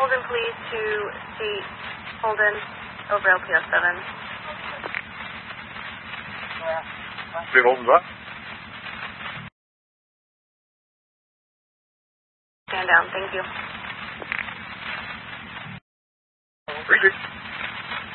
Holden, please, to seat Holden over LPO 7. Seat Holden, what? Stand down, thank you. Appreciate it.